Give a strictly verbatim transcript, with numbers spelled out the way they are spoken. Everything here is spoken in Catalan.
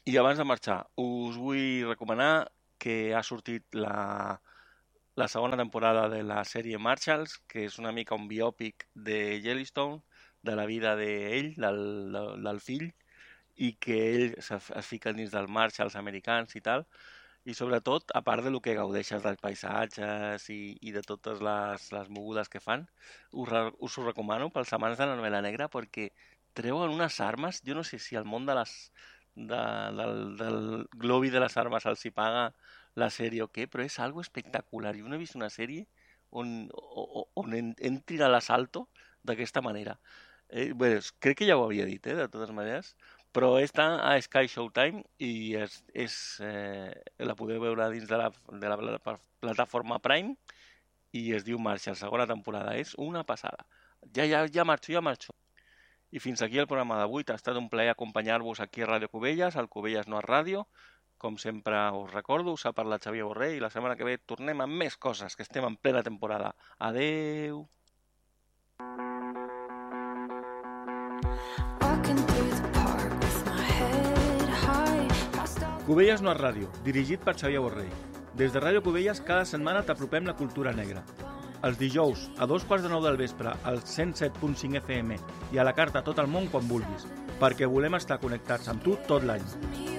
I abans de marxar, us vull recomanar que ha sortit la, la segona temporada de la sèrie Marshalls, que és una mica un biòpic de Yellowstone, de la vida d'ell, del, del, del fill, i que ell es, es fica dins dels Marshalls americans i tal, i sobretot, a part de lo que gaudeixes dels paisatges i, i de totes les, les mogudes que fan, us, re, us ho recomano pels amants de la novel·la negra perquè treuen unes armes, jo no sé si el món de les, de, del, del globi de les armes els hi paga la sèrie o què, però és algo espectacular. Jo no he vist una sèrie on, on, on entri a l'assalto d'aquesta manera. Eh, bé, crec que ja ho havia dit, eh, de totes maneres, però està a Sky Showtime i és, és, eh, la podeu veure dins de la, de la plataforma Prime i es diu Marxa, la segona temporada. És una passada. Ja, ja, ja marxo, ja marxo. I fins aquí el programa d'avui. Ha estat un plaer acompanyar-vos aquí a Ràdio Cubelles, al Cubelles No és Ràdio. Com sempre us recordo, us ha parlat Xavier Borrell i la setmana que ve tornem amb més coses, que estem en plena temporada. Adeu! Cubelles No és Ràdio, dirigit per Xavier Borrell. Des de Ràdio Cubelles cada setmana t'apropem la cultura negra. Els dijous, a dos quarts de nou del vespre, al cent set punt cinc F M i a la carta a tot el món quan vulguis, perquè volem estar connectats amb tu tot l'any.